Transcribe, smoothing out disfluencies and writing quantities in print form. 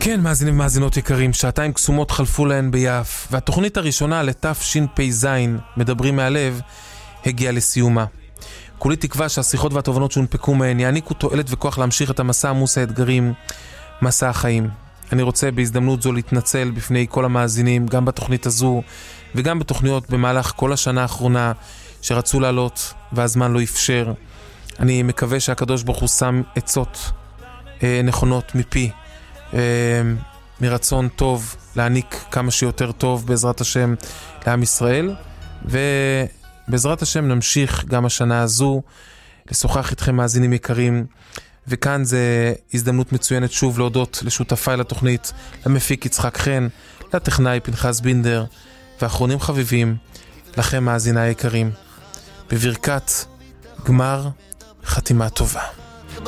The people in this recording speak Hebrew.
כן, מאזינים ומאזינות יקרים, שעתיים קסומות חלפו להן ביעף, והתוכנית הראשונה לתשפ"ז, מדברים מהלב, הגיעה לסיומה. כולי תקווה שהשיחות והתובנות שהונפקו מהן יעניקו תועלת וכוח להמשיך את המסע עמוס האתגרים, מסע החיים. אני רוצה בהזדמנות זו להתנצל בפני כל המאזינים, גם בתוכנית הזו וגם בתוכניות במהלך כל השנה האחרונה שרצו לעלות והזמן לא אפשר. אני מקווה שהקדוש ברוך הוא שם עצות נכונות מפי, מרצון טוב להעניק כמה שיותר טוב בעזרת השם לעם ישראל, ובעזרת השם נמשיך גם השנה הזו לשוחח איתכם מאזינים יקרים. וכאן זה הזדמנות מצוינת שוב להודות לשותפיי לתוכנית, למפיק יצחק חן, לטכנאי פנחס בינדר, ואחרונים חביבים לכם מאזיני יקרים, בברכת גמר חתימה טובה.